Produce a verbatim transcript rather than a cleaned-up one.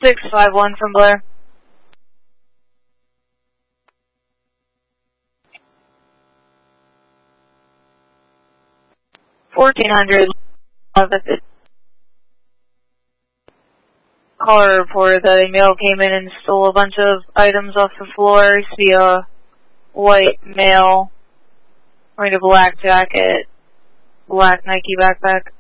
six five one from Blair. fourteen hundred. Caller reported that a male came in and stole a bunch of items off the floor. See a white male wearing a black jacket, black Nike backpack.